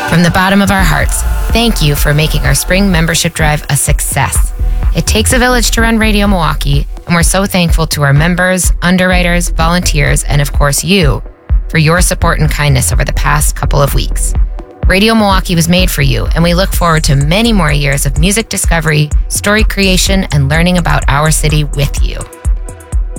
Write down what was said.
From the bottom of our hearts, thank you for making our spring membership drive a success. It takes a village to run Radio Milwaukee, and we're so thankful to our members, underwriters, volunteers, and of course you, for your support and kindness over the past couple of weeks. Radio Milwaukee was made for you, and we look forward to many more years of music discovery, story creation, and learning about our city with you.